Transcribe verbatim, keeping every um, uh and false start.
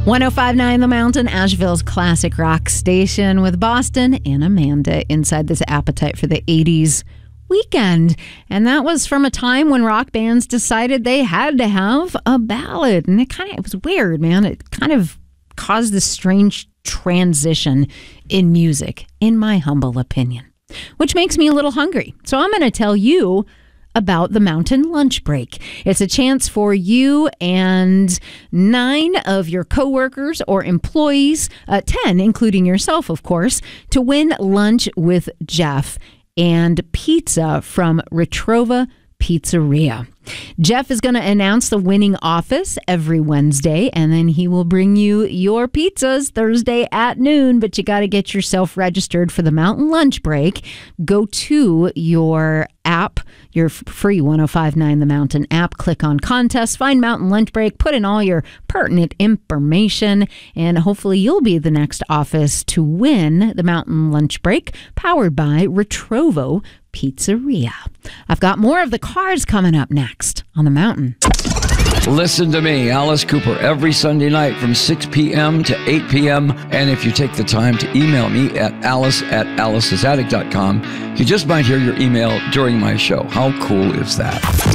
one oh five point nine The Mountain, Asheville's classic rock station, with Boston and Amanda inside this Appetite for the eighties weekend. And that was from a time when rock bands decided they had to have a ballad. And it kind of, it was weird, man. It kind of caused this strange transition in music, in my humble opinion, which makes me a little hungry. So I'm going to tell you about the Mountain Lunch Break. It's a chance for you and nine of your coworkers or employees, uh, ten, including yourself, of course, to win lunch with Jeff and pizza from Retrova Pizzeria. Jeff is going to announce the winning office every Wednesday, and then he will bring you your pizzas Thursday at noon. But you got to get yourself registered for the Mountain Lunch Break. Go to your app, your free one oh five point nine The Mountain app, click on contest, find Mountain Lunch Break, put in all your pertinent information, and hopefully you'll be the next office to win the Mountain Lunch Break, powered by Retrovo Pizzeria. I've got more of the cars coming up next on the Mountain. Listen to me, Alice Cooper, every Sunday night from six p.m. to eight p.m. And if you take the time to email me at alice at alice's attic dot com, you just might hear your email during my show. How cool is that?